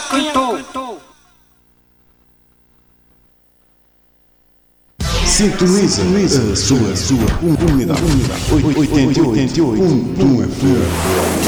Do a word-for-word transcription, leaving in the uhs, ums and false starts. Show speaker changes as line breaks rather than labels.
cantou.
Sintoniza a sua, sua comunidade. oitenta e oito ponto um F M.